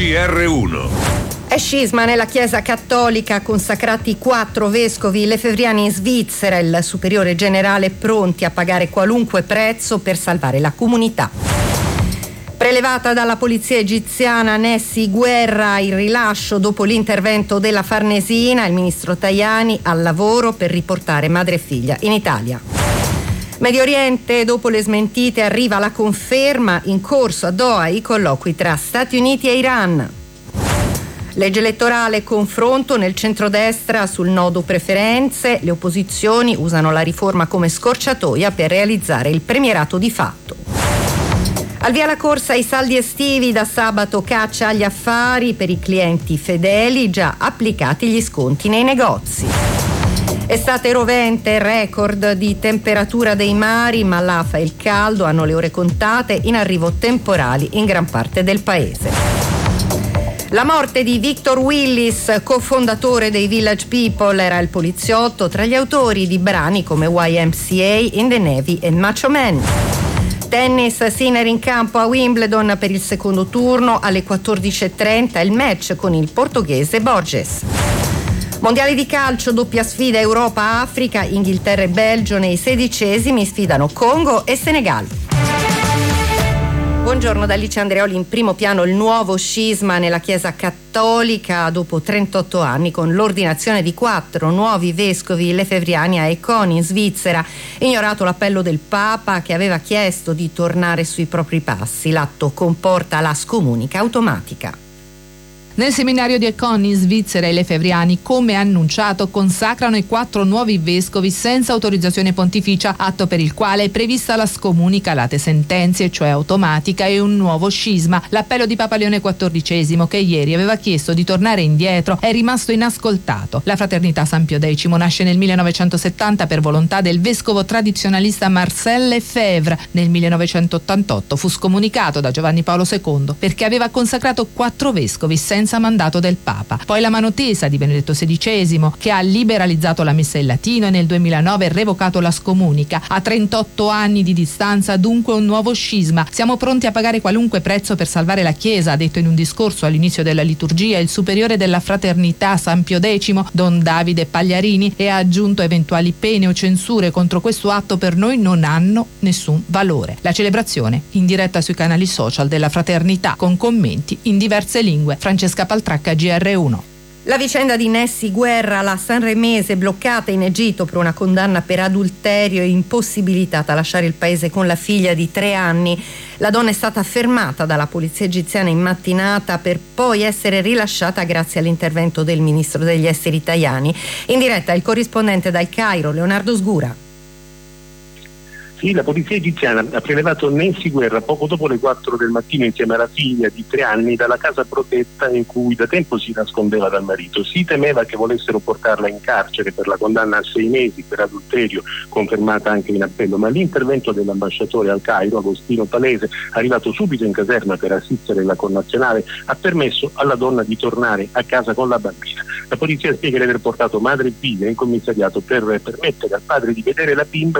GR1. È scisma nella Chiesa Cattolica, consacrati 4 vescovi lefebvriani in Svizzera, il superiore generale pronti a pagare qualunque prezzo per salvare la comunità. Prelevata dalla polizia egiziana Nessi Guerra, il rilascio dopo l'intervento della Farnesina, il ministro Tajani al lavoro per riportare madre e figlia in Italia. Medio Oriente, dopo le smentite arriva la conferma, in corso a Doha i colloqui tra Stati Uniti e Iran. Legge elettorale, confronto nel centrodestra sul nodo preferenze, le opposizioni usano la riforma come scorciatoia per realizzare il premierato di fatto. Al via la corsa ai saldi estivi, da sabato caccia agli affari per i clienti fedeli, già applicati gli sconti nei negozi. Estate rovente, record di temperatura dei mari, ma l'afa e il caldo hanno le ore contate, in arrivo temporali in gran parte del paese. La morte di Victor Willis, cofondatore dei Village People, era il poliziotto tra gli autori di brani come YMCA, In the Navy e Macho Man. Tennis, Sinner in campo a Wimbledon per il secondo turno alle 14.30, il match con il portoghese Borges. Mondiali di calcio, doppia sfida Europa-Africa, Inghilterra e Belgio nei 16esimi sfidano Congo e Senegal. Buongiorno da Alice Andreoli. In primo piano il nuovo scisma nella Chiesa Cattolica dopo 38 anni, con l'ordinazione di 4 nuovi vescovi lefebvriani a Econ in Svizzera. Ignorato l'appello del Papa, che aveva chiesto di tornare sui propri passi. L'atto comporta la scomunica automatica. Nel seminario di Econ in Svizzera i lefebvriani, come annunciato, consacrano i 4 nuovi vescovi senza autorizzazione pontificia, atto per il quale è prevista la scomunica late sentenze, cioè automatica, e un nuovo scisma. L'appello di Papa Leone XIV, che ieri aveva chiesto di tornare indietro, è rimasto inascoltato. La Fraternità San Pio X nasce nel 1970 per volontà del vescovo tradizionalista Marcel Lefebvre. Nel 1988 fu scomunicato da Giovanni Paolo II perché aveva consacrato 4 vescovi senza mandato del Papa. Poi la mano tesa di Benedetto XVI, che ha liberalizzato la messa in latino e nel 2009 revocato la scomunica. A 38 anni di distanza, dunque, un nuovo scisma. Siamo pronti a pagare qualunque prezzo per salvare la Chiesa, ha detto in un discorso all'inizio della liturgia il superiore della Fraternità San Pio X, Don Davide Pagliarini, e ha aggiunto: eventuali pene o censure contro questo atto per noi non hanno nessun valore. La celebrazione in diretta sui canali social della Fraternità con commenti in diverse lingue. Francesca Paltracca, GR1. La vicenda di Nessi Guerra, la sanremese bloccata in Egitto per una condanna per adulterio e impossibilitata a lasciare il paese con la figlia di 3 anni. La donna è stata fermata dalla polizia egiziana in mattinata per poi essere rilasciata grazie all'intervento del ministro degli esteri Tajani. In diretta il corrispondente dal Cairo, Leonardo Sgura. Sì, la polizia egiziana ha prelevato Nessi Guerra poco dopo le 4 del mattino insieme alla figlia di 3 anni dalla casa protetta in cui da tempo si nascondeva dal marito. Si temeva che volessero portarla in carcere per la condanna a 6 mesi per adulterio, confermata anche in appello, ma l'intervento dell'ambasciatore al Cairo, Agostino Palese, arrivato subito in caserma per assistere la connazionale, ha permesso alla donna di tornare a casa con la bambina. La polizia spiega di aver portato madre e figlia in commissariato per permettere al padre di vedere la bimba